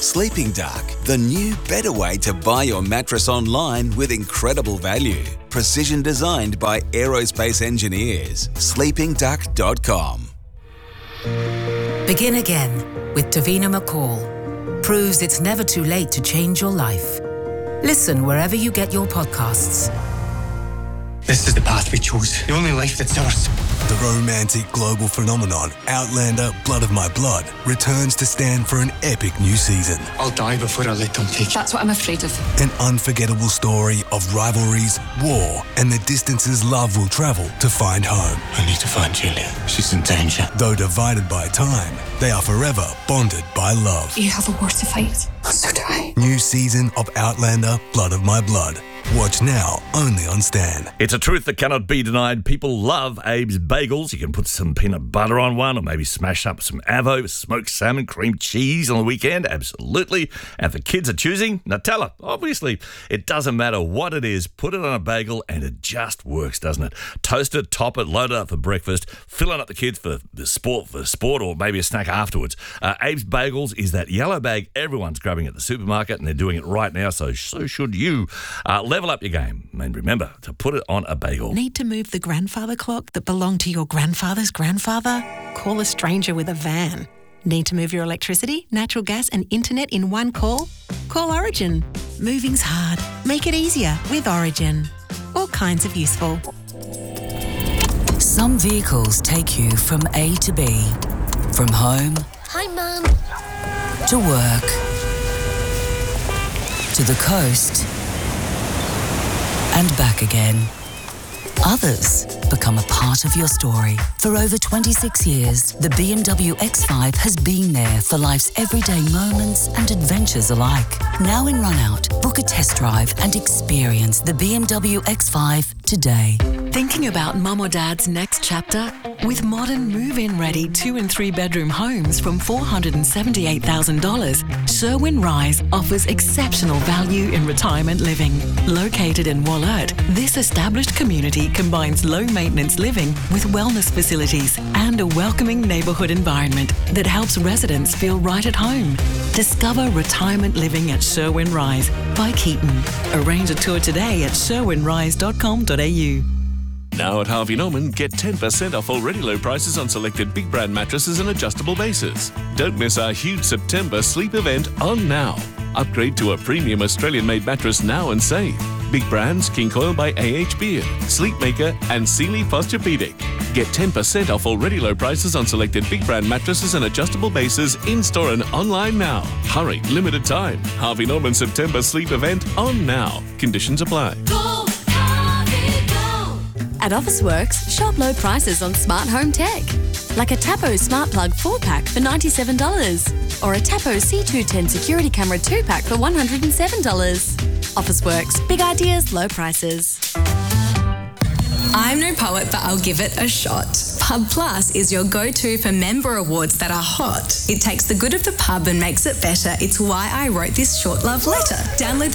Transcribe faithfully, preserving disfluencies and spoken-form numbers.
Sleeping Duck, the new, better way to buy your mattress online with incredible value. Precision designed by aerospace engineers. sleeping duck dot com. Begin again with Davina McCall. Proves it's never too late to change your life. Listen wherever you get your podcasts. This is the path we chose. The only life that's ours. The romantic global phenomenon, Outlander Blood of My Blood, returns to stand for an epic new season. I'll die before I let them take you. That's what I'm afraid of. An unforgettable story of rivalries, war, and the distances love will travel to find home. I need to find Julia. She's in danger. Though divided by time, they are forever bonded by love. You have a war to fight. So do I. New season of Outlander Blood of My Blood. Watch now, only on Stan. It's a truth that cannot be denied. People love Abe's bagels. You can put some peanut butter on one, or maybe smash up some avo, smoked salmon, cream cheese on the weekend. Absolutely. And if the kids are choosing, Nutella. Obviously, it doesn't matter what it is. Put it on a bagel and it just works, doesn't it? Toast it, top it, load it up for breakfast, filling up the kids for the sport, for sport, or maybe a snack afterwards. Uh, Abe's Bagels is that yellow bag everyone's grabbing at the supermarket, and they're doing it right now, so so should you. Uh, level up your game, and remember to put it on a bagel. Need to move the grandfather clock that belonged to your grandfather's grandfather? Call a stranger with a van. Need to move your electricity, natural gas and internet in one call? Call Origin. Moving's hard. Make it easier with Origin. All kinds of useful. Some vehicles take you from A to B. From home. Hi, Mum. To work. To the coast. And back again. Others become a part of your story. For over twenty-six years, the B M W X five has been there for life's everyday moments and adventures alike. Now in Runout, book a test drive and experience the B M W X five today. Thinking about mum or dad's next chapter? With modern move-in ready two and three bedroom homes from four hundred seventy-eight thousand dollars, Sherwin Rise offers exceptional value in retirement living. Located in Wollert, this established community combines low-maintenance living with wellness facilities and a welcoming neighbourhood environment that helps residents feel right at home. Discover retirement living at Sherwin Rise by Keaton. Arrange a tour today at sherwin rise dot com dot a u. Now at Harvey Norman, get ten percent off already low prices on selected big brand mattresses and adjustable bases. Don't miss our huge September sleep event on now. Upgrade to a premium Australian-made mattress now and save. Big brands, King Coil by A H Beard, Sleepmaker and Sealy Posturepedic. Get ten percent off already low prices on selected big brand mattresses and adjustable bases in-store and online now. Hurry, limited time. Harvey Norman September sleep event on now. Conditions apply. Go, Harvey, go. At Officeworks, shop low prices on smart home tech. Like a Tapo Smart Plug four pack for ninety-seven dollars. Or a Tapo C two ten Security Camera two pack for one hundred seven dollars. Officeworks, big ideas, low prices. I'm no poet, but I'll give it a shot. Pub Plus is your go-to for member awards that are hot. It takes the good of the pub and makes it better. It's why I wrote this short love letter. Download